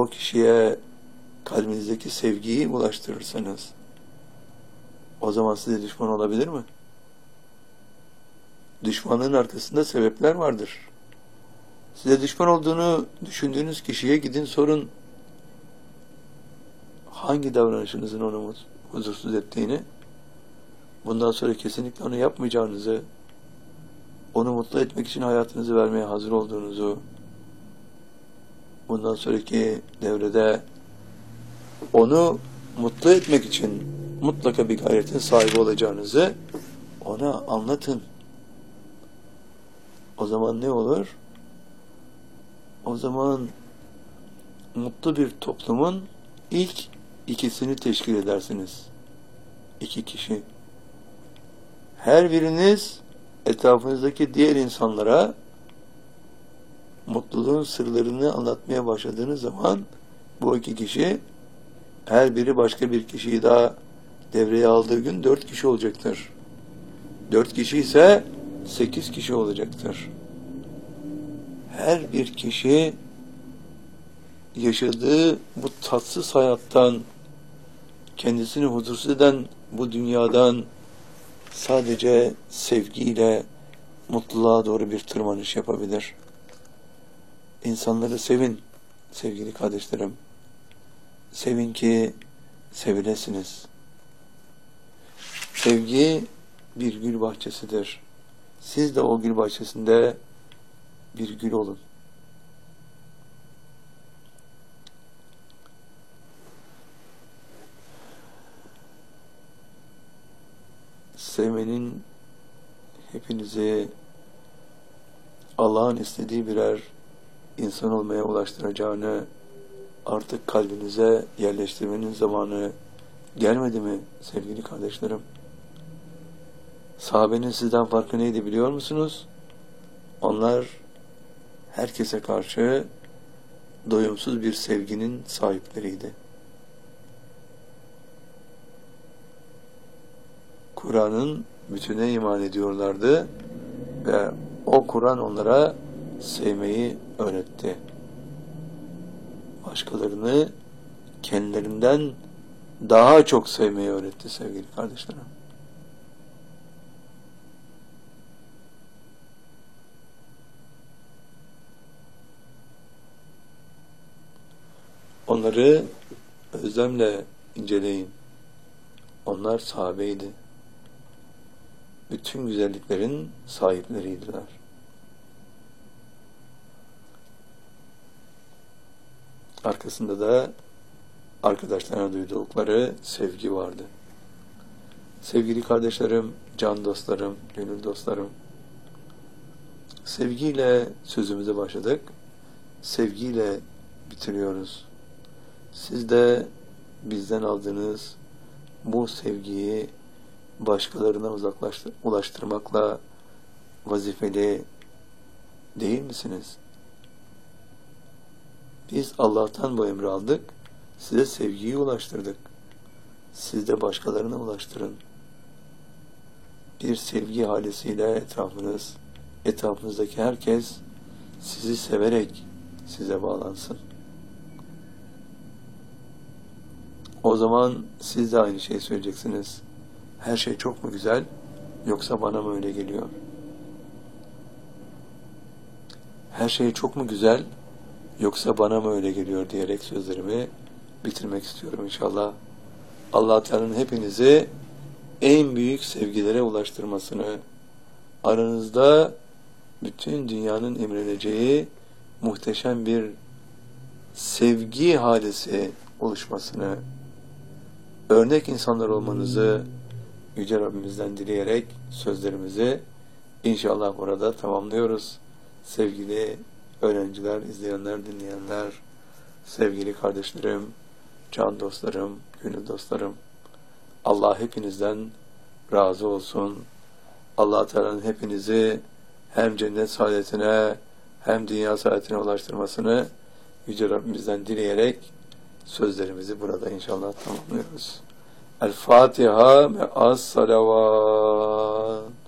o kişiye kalbinizdeki sevgiyi ulaştırırsanız, o zaman size düşman olabilir mi? Düşmanlığın arkasında sebepler vardır. Size düşman olduğunu düşündüğünüz kişiye gidin sorun, hangi davranışınızın onu huzursuz ettiğini, bundan sonra kesinlikle onu yapmayacağınızı, onu mutlu etmek için hayatınızı vermeye hazır olduğunuzu, bundan sonraki devrede onu mutlu etmek için mutlaka bir gayretin sahibi olacağınızı ona anlatın. O zaman ne olur? O zaman mutlu bir toplumun ilk ikisini teşkil edersiniz. 2 kişi. Her biriniz etrafınızdaki diğer insanlara mutluluğun sırlarını anlatmaya başladığınız zaman bu 2 kişi, her biri başka bir kişiyi daha devreye aldığı gün 4 kişi olacaktır. 4 kişi ise 8 kişi olacaktır. Her bir kişi yaşadığı bu tatsız hayattan, kendisini huzursuz eden bu dünyadan sadece sevgiyle mutluluğa doğru bir tırmanış yapabilir. İnsanları sevin sevgili kardeşlerim. Sevin ki sevilesiniz. Sevgi bir gül bahçesidir. Siz de o gül bahçesinde bir gül olun. Sevmenin hepinizi Allah'ın istediği birer insan olmaya ulaştıracağını artık kalbinize yerleştirmenin zamanı gelmedi mi sevgili kardeşlerim? Sahabenin sizden farkı neydi biliyor musunuz? Onlar herkese karşı doyumsuz bir sevginin sahipleriydi. Kur'an'ın bütüne iman ediyorlardı ve o Kur'an onlara sevmeyi öğretti. Başkalarını kendilerinden daha çok sevmeyi öğretti sevgili kardeşlerim. Onları özlemle inceleyin. Onlar sahabeydi. Bütün güzelliklerin sahipleriydiler. Arkasında da arkadaşlarına duydukları sevgi vardı. Sevgili kardeşlerim, can dostlarım, gönül dostlarım, sevgiyle sözümüze başladık, sevgiyle bitiriyoruz. Siz de bizden aldığınız bu sevgiyi başkalarına ulaştırmakla vazifeli değil misiniz? Biz Allah'tan bu emri aldık, size sevgiyi ulaştırdık. Siz de başkalarına ulaştırın. Bir sevgi halesiyle etrafınızdaki herkes sizi severek size bağlansın. O zaman siz de aynı şeyi söyleyeceksiniz. Her şey çok mu güzel, yoksa bana mı öyle geliyor? Her şey çok mu güzel, yoksa bana mı öyle geliyor diyerek sözlerimi bitirmek istiyorum inşallah. Allah Teala'nın hepinizi en büyük sevgilere ulaştırmasını, aranızda bütün dünyanın imreneceği muhteşem bir sevgi halesi oluşmasını, örnek insanlar olmanızı Yüce Rabbimizden dileyerek sözlerimizi inşallah burada tamamlıyoruz. Sevgili öğrenciler, izleyenler, dinleyenler, sevgili kardeşlerim, can dostlarım, gönül dostlarım, Allah hepinizden razı olsun. Allah Teala'nın hepinizi hem cennet saadetine hem dünya saadetine ulaştırmasını Yüce Rabbimizden dileyerek sözlerimizi burada inşallah tamamlıyoruz. El Fatiha ve as-salavat.